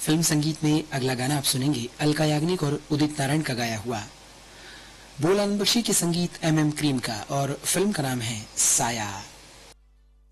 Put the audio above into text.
Film संगीत में अगला गाना आप सुनेंगे अलका याग्निक और उदित नारायण का गाया हुआ। बोल आनंद बख्शी के संगीत MM क्रीम का और फिल्म का नाम है साया।